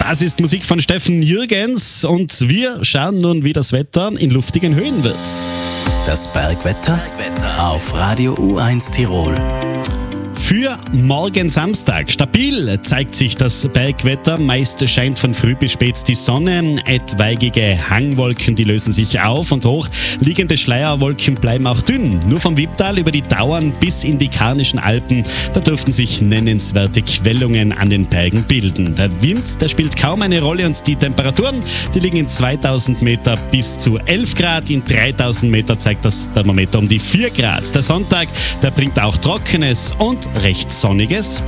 Das ist Musik von Steffen Jürgens und wir schauen nun, wie das Wetter in luftigen Höhen wird. Das Bergwetter auf Radio U1 Tirol. Für morgen Samstag. Stabil zeigt sich das Bergwetter. Meist scheint von früh bis spät die Sonne. Etwaige Hangwolken, die lösen sich auf und hoch liegende Schleierwolken bleiben auch dünn. Nur vom Wipptal über die Tauern bis in die Karnischen Alpen, da dürften sich nennenswerte Quellungen an den Bergen bilden. Der Wind, der spielt kaum eine Rolle und die Temperaturen, die liegen in 2000 Meter bis zu 11 Grad. In 3000 Meter zeigt das Thermometer um die 4 Grad. Der Sonntag, der bringt auch Trockenes und recht sonniges